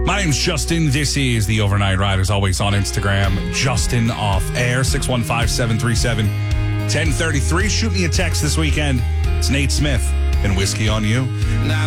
My name's Justin. This is the Overnight Ride, as always, on Instagram. Justin Off Air, 615-737-1033. Shoot me a text this weekend. It's Nate Smith and Whiskey on You.